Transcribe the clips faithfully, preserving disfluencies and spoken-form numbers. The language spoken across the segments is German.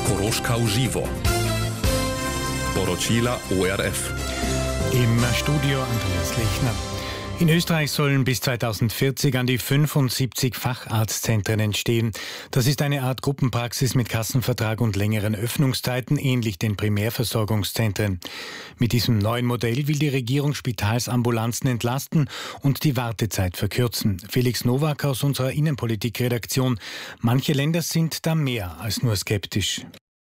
Koroška u živo. Poročila O R F. Im Studio Andreas Lechner. In Österreich sollen bis zweitausendvierzig an die fünfundsiebzig Facharztzentren entstehen. Das ist eine Art Gruppenpraxis mit Kassenvertrag und längeren Öffnungszeiten, ähnlich den Primärversorgungszentren. Mit diesem neuen Modell will die Regierung Spitalsambulanzen entlasten und die Wartezeit verkürzen. Felix Nowak aus unserer Innenpolitikredaktion. Manche Länder sind da mehr als nur skeptisch.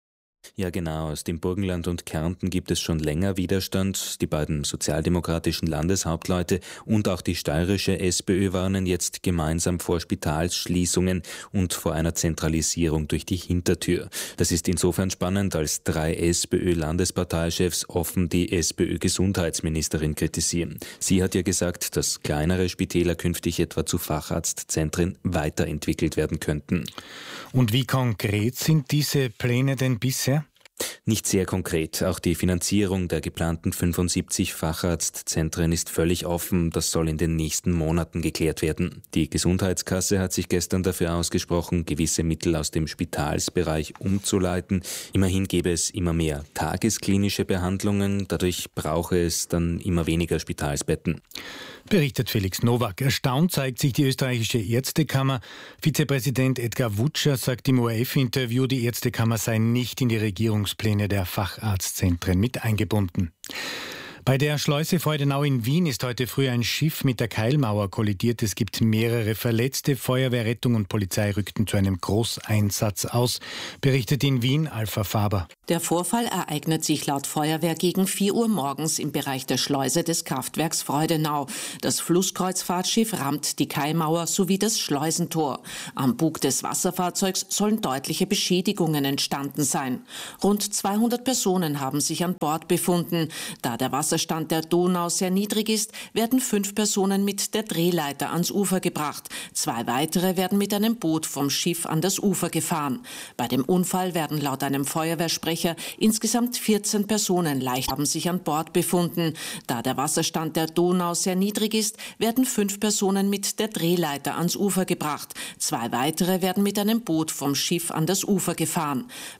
Ja genau, aus dem Burgenland und Kärnten gibt es schon länger Widerstand. Die beiden sozialdemokratischen Landeshauptleute und auch die steirische SPÖ warnen jetzt gemeinsam vor Spitalsschließungen und vor einer Zentralisierung durch die Hintertür. Das ist insofern spannend, als drei SPÖ-Landesparteichefs offen die SPÖ-Gesundheitsministerin kritisieren. Sie hat ja gesagt, dass kleinere Spitäler künftig etwa zu Facharztzentren weiterentwickelt werden könnten. Und wie konkret sind diese Pläne denn bisher? Nicht sehr konkret. Auch die Finanzierung der geplanten fünfundsiebzig Facharztzentren ist völlig offen. Das soll in den nächsten Monaten geklärt werden. Die Gesundheitskasse hat sich gestern dafür ausgesprochen, gewisse Mittel aus dem Spitalsbereich umzuleiten. Immerhin gäbe es immer mehr tagesklinische Behandlungen. Dadurch brauche es dann immer weniger Spitalsbetten. Berichtet Felix Nowak. Erstaunt zeigt sich die österreichische Ärztekammer. Vizepräsident Edgar Wutscher sagt im O R F-Interview, die Ärztekammer sei nicht in die Regierungspläne der Facharztzentren mit eingebunden. Bei der Schleuse Freudenau in Wien ist heute früh ein Schiff mit der Keilmauer kollidiert. Es gibt mehrere Verletzte. Feuerwehr, Rettung und Polizei rückten zu einem Großeinsatz aus, berichtet in Wien Alpha Faber. Der Vorfall ereignet sich laut Feuerwehr gegen vier Uhr morgens im Bereich der Schleuse des Kraftwerks Freudenau. Das Flusskreuzfahrtschiff rammt die Keilmauer sowie das Schleusentor. Am Bug des Wasserfahrzeugs sollen deutliche Beschädigungen entstanden sein. Rund zweihundert Personen haben sich an Bord befunden. Da der Wasserstand der Donau sehr niedrig ist, werden fünf Personen mit der Drehleiter ans Ufer gebracht. Zwei weitere werden mit einem Boot vom Schiff an das Ufer gefahren. Bei dem Unfall werden laut einem Feuerwehrsprecher insgesamt vierzehn Personen leicht haben sich an Bord befunden. Da der Wasserstand der Donau sehr niedrig ist, werden fünf Personen mit der Drehleiter ans Ufer gebracht. Zwei weitere werden mit einem Boot vom Schiff an das Ufer gefahren.